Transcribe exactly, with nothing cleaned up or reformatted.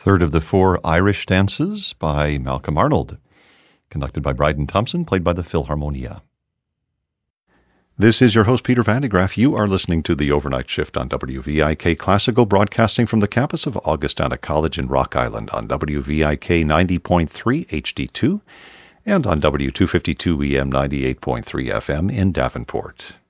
third of the four Irish dances by Malcolm Arnold, conducted by Bryden Thompson, played by the Philharmonia. This is your host, Peter Van de Graaff. You are listening to The Overnight Shift on W V I K Classical, broadcasting from the campus of Augustana College in Rock Island on W V I K ninety point three H D two and on W two fifty-two E M ninety-eight point three F M in Davenport.